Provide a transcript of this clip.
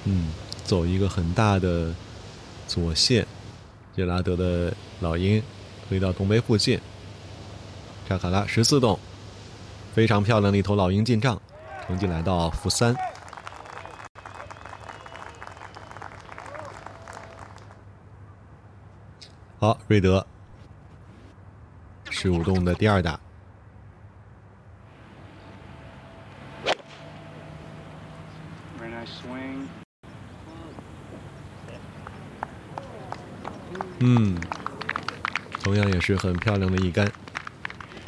走一个很大的左线，杰拉德的老鹰回到洞杯附近，扎卡拉14洞，非常漂亮的一头老鹰进账，成绩来到-3。好，瑞德15洞的第2打。同样也是很漂亮的一杆。